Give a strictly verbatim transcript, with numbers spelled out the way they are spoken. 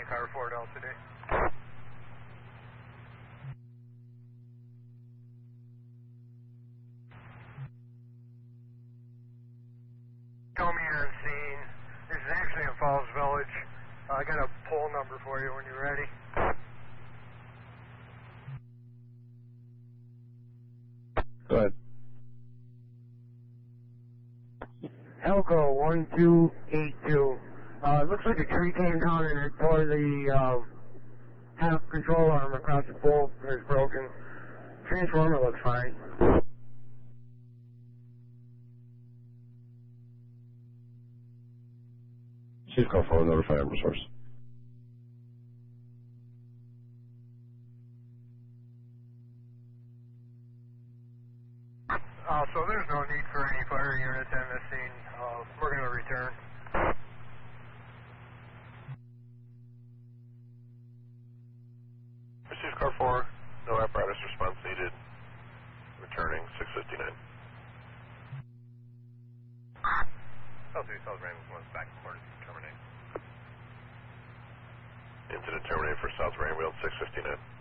car four L today. Tell me you're on scene. This is actually in Falls Village. Uh, I got a poll number for you when you're ready. Go ahead. Elko one two eight two. Uh, looks like a tree came down and it tore the uh, half control arm across the bolt is broken. Transformer looks fine. She's call for notify Eversource. Uh, so there's no need for any fire units on this scene. Uh, we're going to return. Received car four, no apparatus response needed. Returning six fifty-nine. South three, South Raymond one's back quarters to terminate. Incident terminated for South Rainfield six fifty-nine.